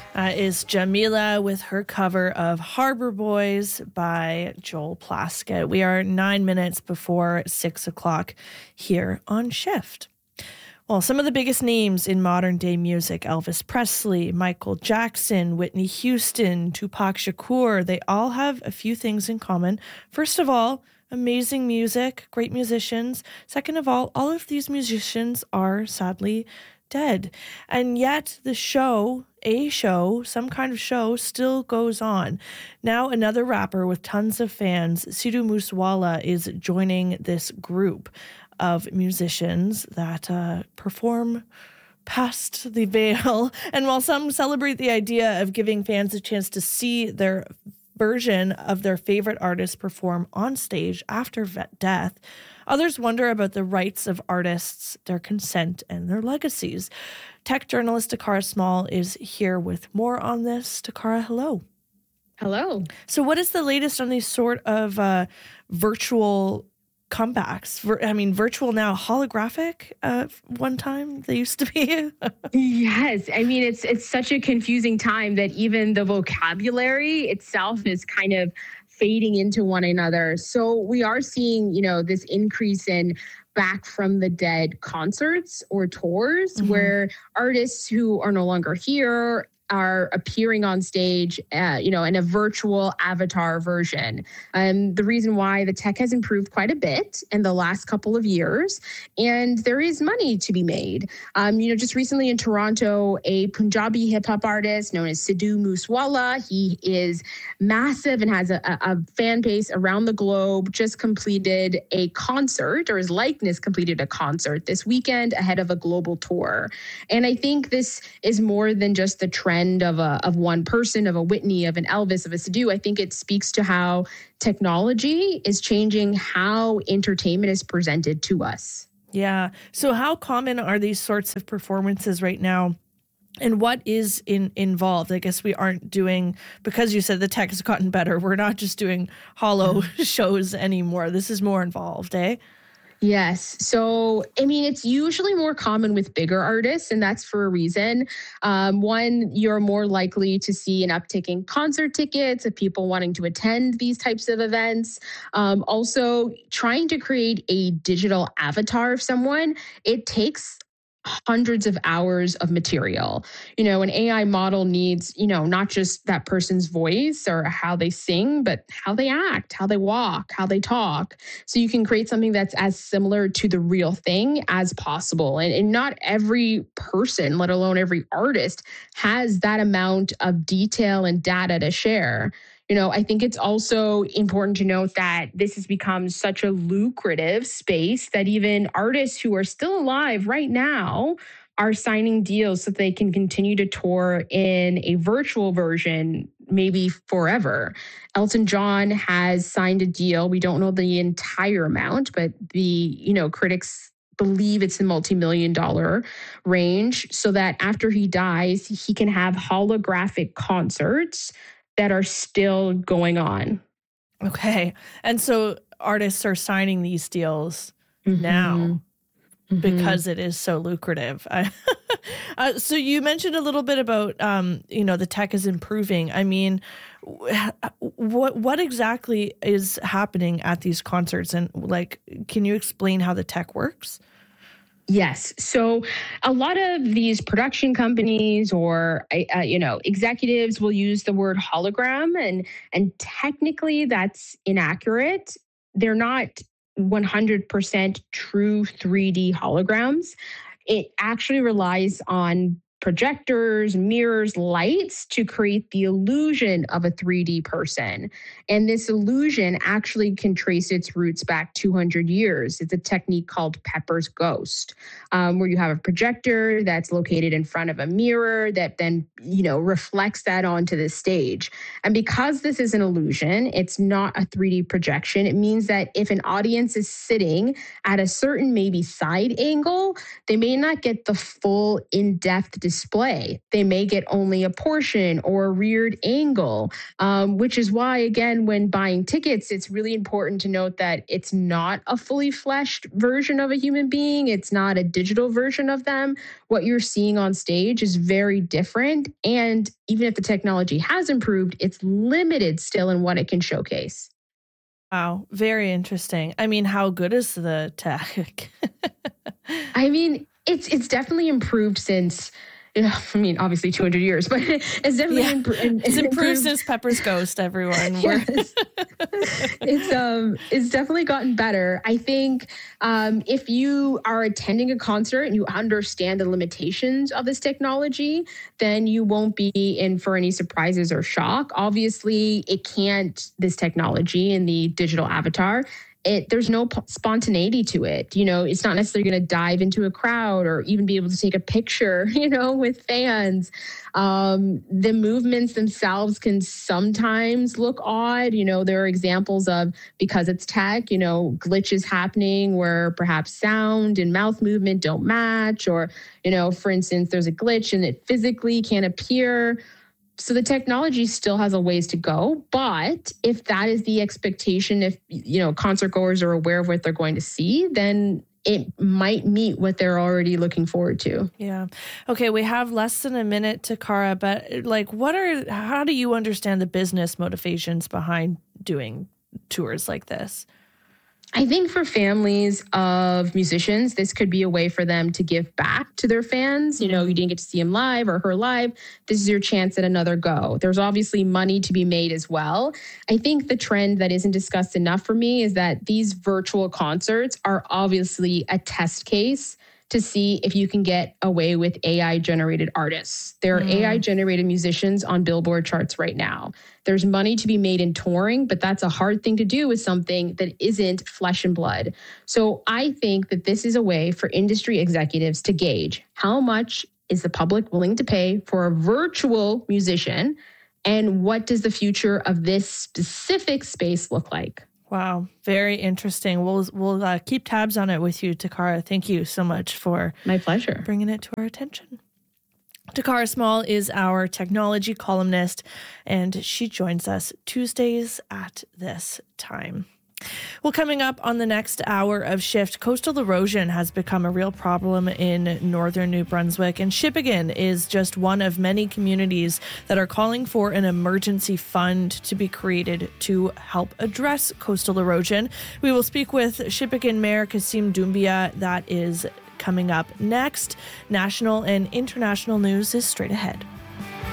Is Jamila with her cover of Harbor Boys by Joel Plaskett. We are 9 minutes before 6 o'clock here on Shift. Well, some of the biggest names in modern day music, Elvis Presley, Michael Jackson, Whitney Houston, Tupac Shakur, they all have a few things in common. First of all, amazing music, great musicians. Second of all of these musicians are sadly dead. And yet the show, some kind of show, still goes on. Now another rapper with tons of fans, Sidhu Moosewala, is joining this group of musicians that perform past the veil. And while some celebrate the idea of giving fans a chance to see their version of their favorite artist perform on stage after death, others wonder about the rights of artists, their consent, and their legacies. Tech journalist Takara Small is here with more on this. Takara, hello. Hello. So what is the latest on these sort of virtual comebacks? Virtual now, holographic one time they used to be. Yes. It's such a confusing time that even the vocabulary itself is kind of fading into one another. So we are seeing, this increase in back from the dead concerts or tours where artists who are no longer here are appearing on stage, in a virtual avatar version. The reason why the tech has improved quite a bit in the last couple of years, and there is money to be made. Just recently in Toronto, a Punjabi hip hop artist known as Sidhu Moosewala, he is massive and has a fan base around the globe, just completed a concert, or his likeness completed a concert this weekend ahead of a global tour. And I think this is more than just the trend of one person, of a Whitney, of an Elvis, of a Sidhu. I think it speaks to how technology is changing how entertainment is presented to us. Yeah. So how common are these sorts of performances right now? And what is involved? I guess we aren't doing, because you said the tech has gotten better, we're not just doing hollow shows anymore. This is more involved, eh? Yes. So, it's usually more common with bigger artists, and that's for a reason. One, you're more likely to see an uptick in concert tickets of people wanting to attend these types of events. Also, trying to create a digital avatar of someone, it takes hundreds of hours of material. An AI model needs, not just that person's voice or how they sing, but how they act, how they walk, how they talk. So you can create something that's as similar to the real thing as possible. And not every person, let alone every artist, has that amount of detail and data to share. I think it's also important to note that this has become such a lucrative space that even artists who are still alive right now are signing deals so that they can continue to tour in a virtual version, maybe forever. Elton John has signed a deal. We don't know the entire amount, but the, critics believe it's a multi-million-dollar range, so that after he dies, he can have holographic concerts that are still going on. Okay. And so artists are signing these deals now because it is so lucrative. So you mentioned a little bit about, the tech is improving. What exactly is happening at these concerts? And can you explain how the tech works? Yes. So a lot of these production companies or, executives will use the word hologram, and technically that's inaccurate. They're not 100% true 3D holograms. It actually relies on projectors, mirrors, lights to create the illusion of a 3D person. And this illusion actually can trace its roots back 200 years. It's a technique called Pepper's Ghost, where you have a projector that's located in front of a mirror that then, reflects that onto the stage. And because this is an illusion, it's not a 3D projection. It means that if an audience is sitting at a certain maybe side angle, they may not get the full in-depth display. They may get only a portion or a reared angle, which is why, again, when buying tickets, it's really important to note that it's not a fully fleshed version of a human being. It's not a digital version of them. What you're seeing on stage is very different. And even if the technology has improved, it's limited still in what it can showcase. Wow, very interesting. I mean, how good is the tech? I mean, it's definitely improved since, I mean, obviously 200 years, but it's definitely it's improved since Pepper's Ghost, everyone. Yes. It's definitely gotten better. I think if you are attending a concert and you understand the limitations of this technology, then you won't be in for any surprises or shock. Obviously, this technology and the digital avatar, there's no spontaneity to it. It's not necessarily going to dive into a crowd or even be able to take a picture, with fans. The movements themselves can sometimes look odd. There are examples of, because it's tech, glitches happening where perhaps sound and mouth movement don't match, or, for instance, there's a glitch and it physically can't appear. So the technology still has a ways to go, but if that is the expectation, if concert goers are aware of what they're going to see, then it might meet what they're already looking forward to. Yeah. Okay, we have less than a minute, Takara, but how do you understand the business motivations behind doing tours like this? I think for families of musicians, this could be a way for them to give back to their fans. You didn't get to see him live or her live. This is your chance at another go. There's obviously money to be made as well. I think the trend that isn't discussed enough for me is that these virtual concerts are obviously a test case to see if you can get away with AI-generated artists. There are AI-generated musicians on Billboard charts right now. There's money to be made in touring, but that's a hard thing to do with something that isn't flesh and blood. So I think that this is a way for industry executives to gauge how much is the public willing to pay for a virtual musician, and what does the future of this specific space look like? Wow, very interesting. We'll keep tabs on it with you, Takara. Thank you so much for my pleasure bringing it to our attention. Takara Small is our technology columnist, and she joins us Tuesdays at this time. Well, coming up on the next hour of Shift, coastal erosion has become a real problem in northern New Brunswick, and Shippagan is just one of many communities that are calling for an emergency fund to be created to help address coastal erosion. We will speak with Shippagan Mayor Kasim Doumbia. That is coming up next. National and international news is straight ahead.